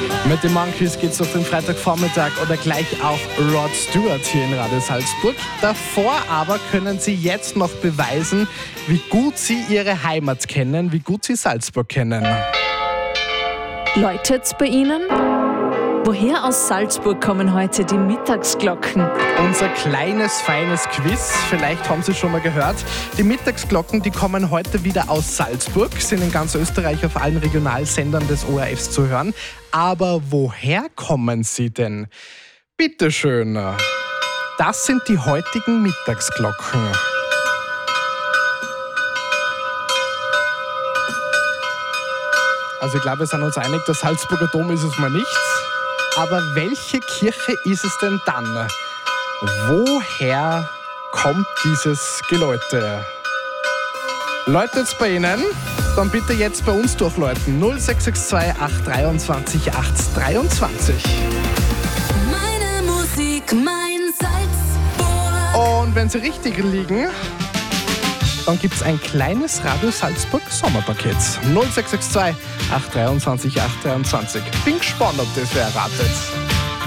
Mit den Monkeys geht's auf den Freitagvormittag oder gleich auf Rod Stewart hier in Radio Salzburg. Davor aber können Sie jetzt noch beweisen, wie gut Sie Ihre Heimat kennen, wie gut Sie Salzburg kennen. Läutet's bei Ihnen? Woher aus Salzburg kommen heute die Mittagsglocken? Unser kleines, feines Quiz, vielleicht haben Sie schon mal gehört. Die Mittagsglocken, die kommen heute wieder aus Salzburg, sind in ganz Österreich auf allen Regionalsendern des ORFs zu hören. Aber woher kommen sie denn? Bitteschön. Das sind die heutigen Mittagsglocken. Also ich glaube, wir sind uns einig, der Salzburger Dom ist es mal nicht. Aber welche Kirche ist es denn dann? Woher kommt dieses Geläute? Läutet's bei Ihnen? Dann bitte jetzt bei uns durchläuten. 0662 823 823. Meine Musik, mein Salzburg. Und wenn Sie richtig liegen, dann gibt's ein kleines Radio Salzburg Sommerpaket. 0662 823 823. Bin gespannt, ob das wer erratet.